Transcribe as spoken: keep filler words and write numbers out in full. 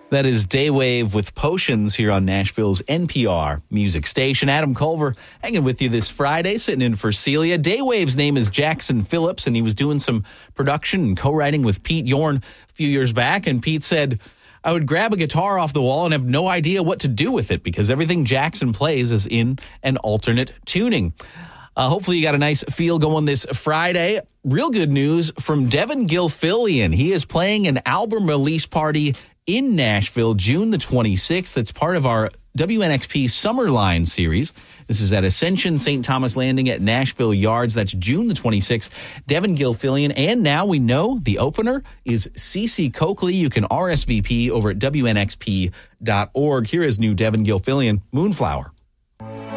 That is Daywave with Potions here on Nashville's N P R music station. Adam Culver hanging with you this Friday, sitting in for Celia. Daywave's name is Jackson Phillips, and he was doing some production and co-writing with Pete Yorn a few years back. And Pete said, I would grab a guitar off the wall and have no idea what to do with it because everything Jackson plays is in an alternate tuning. Uh, hopefully you got a nice feel going this Friday. Real good news from Devin Gilfillian. He is playing an album release party in Nashville, June the twenty-sixth. That's part of our W N X P Summerline series. This is at Ascension Saint Thomas Landing at Nashville Yards. That's June the twenty-sixth. Devin Gilfillian. And now we know the opener is Cece Coakley. You can R S V P over at W N X P dot org. Here is new Devin Gilfillian, Moonflower.